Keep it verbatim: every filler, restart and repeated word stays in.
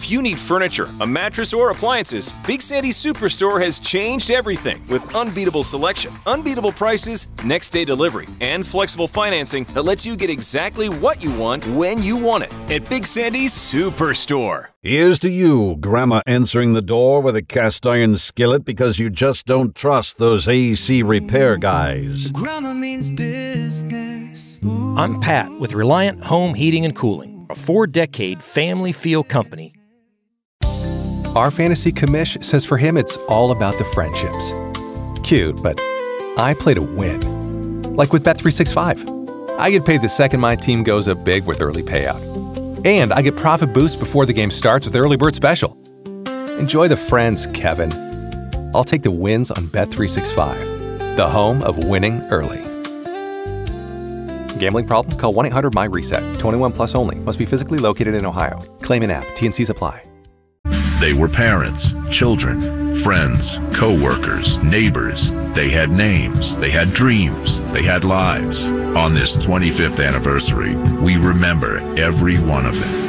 If you need furniture, a mattress, or appliances, Big Sandy Superstore has changed everything with unbeatable selection, unbeatable prices, next-day delivery, and flexible financing that lets you get exactly what you want when you want it at Big Sandy Superstore. Here's to you, Grandma answering the door with a cast-iron skillet because you just don't trust those A C repair guys. Grandma means business. I'm Pat with Reliant Home Heating and Cooling, a four-decade family feel company. Our fantasy commish says for him it's all about the friendships. Cute, but I play to win. Like with Bet three sixty-five. I get paid the second my team goes up big with early payout. And I get profit boost before the game starts with Early Bird Special. Enjoy the friends, Kevin. I'll take the wins on Bet three sixty-five, the home of winning early. Gambling problem? Call one eight hundred M Y reset. twenty-one plus only. Must be physically located in Ohio. Claim in app. T and Cs apply. They were parents, children, friends, co-workers, neighbors. They had names, they had dreams, they had lives. On this twenty-fifth anniversary, we remember every one of them.